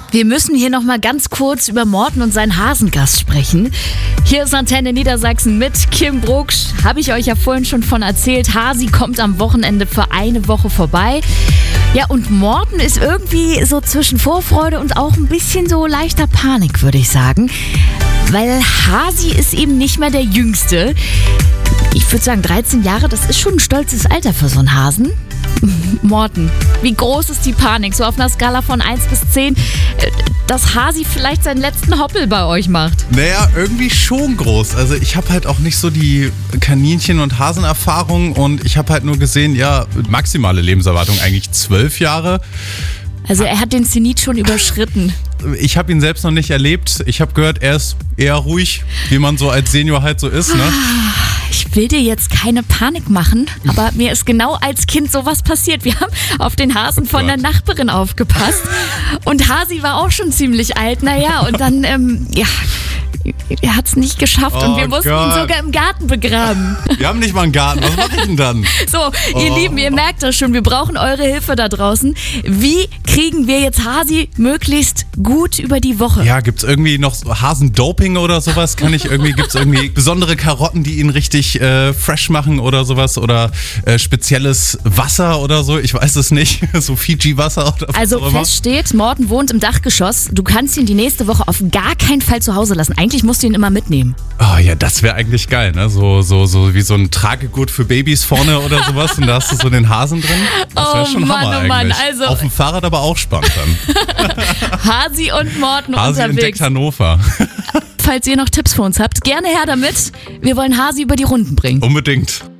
Wir müssen hier noch mal ganz kurz über Morten und seinen Hasengast sprechen. Hier ist Antenne Niedersachsen mit Kim Brugsch. Habe ich euch ja vorhin schon von erzählt. Hasi kommt am Wochenende für eine Woche vorbei. Ja, und Morten ist irgendwie so zwischen Vorfreude und auch ein bisschen so leichter Panik, würde ich sagen. Weil Hasi ist eben nicht mehr der Jüngste. Ich würde sagen, 13 Jahre, das ist schon ein stolzes Alter für so einen Hasen. Morten, wie groß ist die Panik? So auf einer Skala von 1 bis 10, dass Hasi vielleicht seinen letzten Hoppel bei euch macht? Naja, irgendwie schon groß. Also ich habe halt auch nicht so die Kaninchen- und Hasenerfahrung und ich habe halt nur gesehen, ja, maximale Lebenserwartung eigentlich 12 Jahre. Also er hat den Zenit schon überschritten. Ich habe ihn selbst noch nicht erlebt. Ich habe gehört, er ist eher ruhig, wie man so als Senior halt so ist, ne? Ich will dir jetzt keine Panik machen, aber mir ist genau als Kind sowas passiert. Wir haben auf den Hasen von der Nachbarin aufgepasst und Hasi war auch schon ziemlich alt. Naja, und dann, er hat es nicht geschafft und wir mussten ihn sogar im Garten begraben. Wir haben nicht mal einen Garten, was mache ich denn dann? So, ihr Lieben, ihr merkt das schon, wir brauchen eure Hilfe da draußen. Wie kriegen wir jetzt Hasi möglichst gut über die Woche? Ja, gibt's irgendwie noch so Hasendoping oder sowas? Gibt's irgendwie besondere Karotten, die ihn richtig fresh machen oder sowas? Oder spezielles Wasser oder so? Ich weiß es nicht. So Fiji-Wasser oder was Also auch immer. fest steht, Morten wohnt im Dachgeschoss. Du kannst ihn die nächste Woche auf gar keinen Fall zu Hause lassen. Eigentlich musst du ihn immer mitnehmen. Oh ja, das wäre eigentlich geil, ne? So wie so ein Tragegurt für Babys vorne oder sowas und da hast du so den Hasen drin. Das wäre schon Mann, Hammer oh Mann, eigentlich. also auf dem Fahrrad aber auch spannend dann. Hasi und Morten Hasi unterwegs. entdeckt Hannover. Falls ihr noch Tipps für uns habt, gerne her damit. Wir wollen Hasi über die Runden bringen. Unbedingt.